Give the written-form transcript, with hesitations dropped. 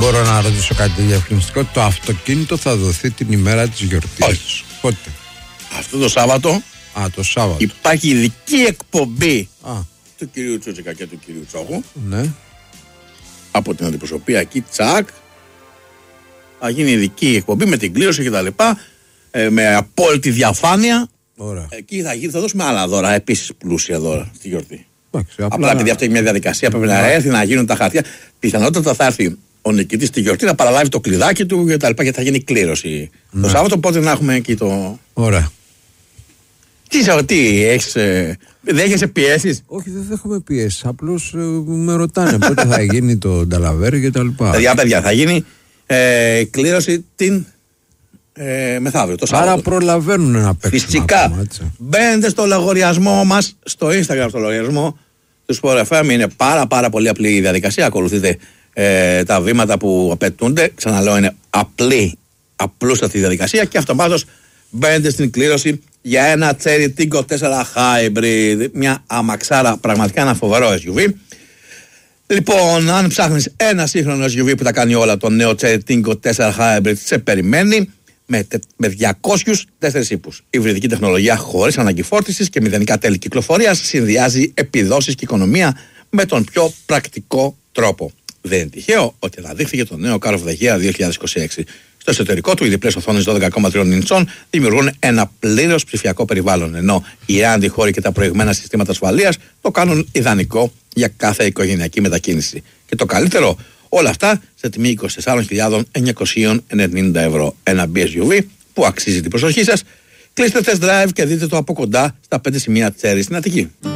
Μπορώ να ρωτήσω κάτι διαφημιστικό? Το αυτοκίνητο θα δοθεί την ημέρα της γιορτής. Όχι. Πότε? Αυτό το Σάββατο. Το Σάββατο. Υπάρχει ειδική εκπομπή του κυρίου Τσούτσικα και του κυρίου Τσόχου. Ναι. Από την αντιπροσωπεία εκεί, τσακ. Θα γίνει ειδική εκπομπή με την κλήρωση κτλ. Με απόλυτη διαφάνεια. Ωραία. Εκεί θα δώσουμε άλλα δώρα, επίσης πλούσια δώρα στη γιορτή. Εντάξει, απλά επειδή αυτό έχει μια διαδικασία, πρέπει να έρθει να γίνουν τα χαρτιά. Πιθανότατα θα έρθει ο νικητής στη γιορτή να παραλάβει το κλειδάκι του κτλ. Γιατί θα γίνει κλήρωση το Σάββατο. Οπότε να έχουμε εκεί το. Ωραία. Τι έχεις. Δέχεσαι πιέσεις? Όχι, δεν έχουμε πιέσεις. Απλώς με ρωτάνε πότε θα γίνει το Νταλαβέρ και τα λοιπά. Παιδιά, θα γίνει κλήρωση την μεθαύριο, το Σάββατο. Άρα προλαβαίνουν να παίξουν. Φυσικά. Μπαίνετε στο λογαριασμό μας, στο Instagram, στο λογαριασμό του Sport FM. Είναι πάρα πολύ απλή η διαδικασία. Ακολουθείτε τα βήματα που απαιτούνται. Ξαναλέω, είναι απλούστατη διαδικασία και αυτομάτως μπαίνετε στην κλήρωση για ένα Cherry Tiggo 4 Hybrid. Μια αμαξάρα, πραγματικά ένα φοβερό SUV. Λοιπόν, αν ψάχνεις ένα σύγχρονο SUV που τα κάνει όλα, το νέο Cherry Tiggo 4 Hybrid σε περιμένει με 204 ύπους. Υβριδική τεχνολογία χωρίς ανάγκη φόρτισης και μηδενικά τέλη κυκλοφορίας συνδυάζει επιδόσεις και οικονομία με τον πιο πρακτικό τρόπο. Δεν είναι τυχαίο ότι αναδείχθηκε το νέο Car of the Year 2026. Στο εσωτερικό του, οι διπλές οθόνες 12,3 ιντσών δημιουργούν ένα πλήρως ψηφιακό περιβάλλον, ενώ οι αντιχώροι και τα προηγμένα συστήματα ασφαλείας το κάνουν ιδανικό για κάθε οικογενειακή μετακίνηση. Και το καλύτερο, όλα αυτά σε τιμή 24.990 ευρώ. Ένα BSUV που αξίζει την προσοχή σας. Κλείστε test drive και δείτε το από κοντά στα 5 σημεία Cherry στην Αττική.